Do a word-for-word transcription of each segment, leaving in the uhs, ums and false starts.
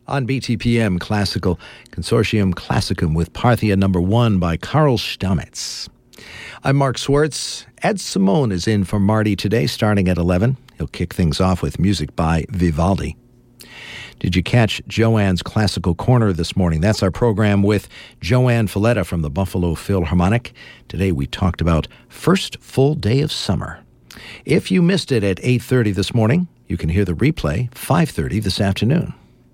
On B T P M Classical, Consortium Classicum with Parthia number one by Karl Stamitz. I'm Mark Swartz. Ed Simone is in for Marty today, starting at eleven. He'll kick things off with music by Vivaldi. Did you catch Joanne's Classical Corner this morning? That's our program with Joanne Falletta from the Buffalo Philharmonic. Today we talked about First Full Day of Summer. If you missed it at eight thirty this morning, you can hear the replay five thirty this afternoon.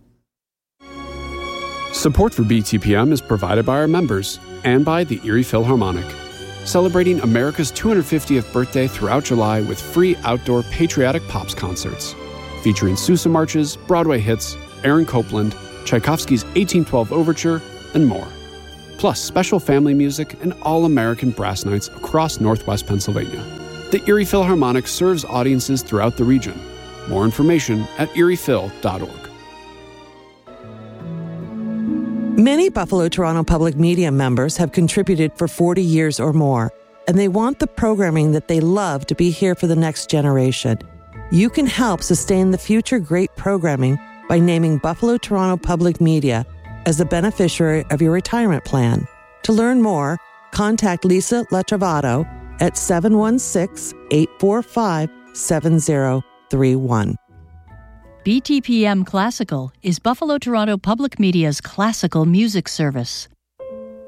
Support for B T P M is provided by our members and by the Erie Philharmonic, celebrating America's two hundred fiftieth birthday throughout July with free outdoor patriotic pops concerts, featuring Sousa marches, Broadway hits, Aaron Copland, Tchaikovsky's eighteen twelve Overture, and more. Plus special family music and all-American brass nights across Northwest Pennsylvania. The Erie Philharmonic serves audiences throughout the region. More information at erie phil dot org. Many Buffalo Toronto Public Media members have contributed for forty years or more, and they want the programming that they love to be here for the next generation. You can help sustain the future great programming by naming Buffalo Toronto Public Media as the beneficiary of your retirement plan. To learn more, contact Lisa Latrovato at seven one six, eight four five, seven zero three one. B T P M Classical is Buffalo Toronto Public Media's classical music service.